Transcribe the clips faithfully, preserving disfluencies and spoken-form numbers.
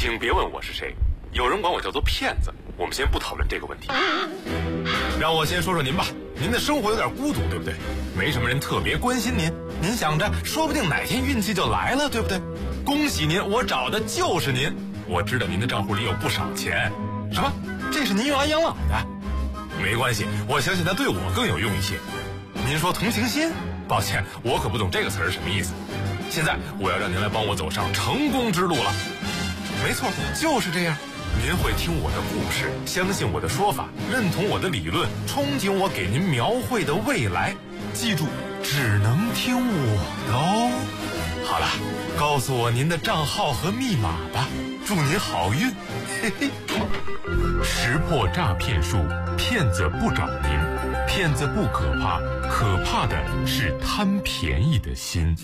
请别问我是谁，有人管我叫做骗子。我们先不讨论这个问题。让我先说说您吧，您的生活有点孤独，对不对？没什么人特别关心您，您想着说不定哪天运气就来了，对不对？恭喜您，我找的就是您。我知道您的账户里有不少钱。什么？这是您用来养老的？没关系，我相信它对我更有用一些。您说同情心？抱歉，我可不懂这个词儿什么意思。现在我要让您来帮我走上成功之路了。没错，就是这样。您会听我的故事，相信我的说法，认同我的理论，憧憬我给您描绘的未来。记住，只能听我的哦。好了，告诉我您的账号和密码吧，祝您好运。嘿嘿。识破诈骗术，骗子不找您，骗子不可怕，可怕的是贪便宜的心。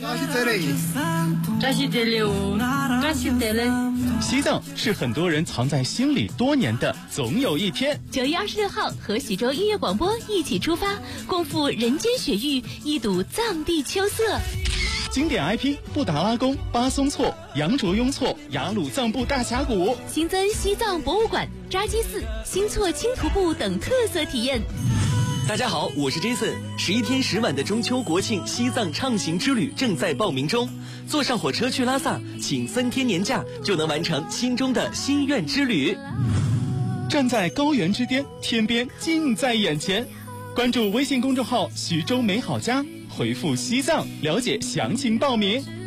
西藏是很多人藏在心里多年的总有一天。 九月二十六号，和徐州音乐广播一起出发，共赴人间雪域，一睹藏地秋色。 经典 I P 布达拉宫、巴松措、羊卓雍措、雅鲁藏布大峡谷， 新增西藏博物馆、扎基寺、新措青徒步等特色体验。 大家好，我是 Jason。十一天十晚的中秋国庆西藏畅行之旅正在报名中，坐上火车去拉萨，请三天年假就能完成心中的心愿之旅。 站在高原之巅，天边近在眼前。关注微信公众号徐州美好家，回复西藏了解详情报名。